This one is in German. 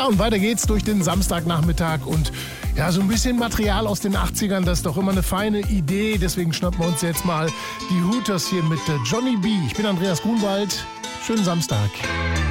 Ja, und weiter geht's durch den Samstagnachmittag und ja, so ein bisschen Material aus den 80ern, das ist doch immer eine feine Idee. Deswegen schnappen wir uns jetzt mal die Hooters hier mit Johnny B. Ich bin Andreas Grunwald. Schönen Samstag.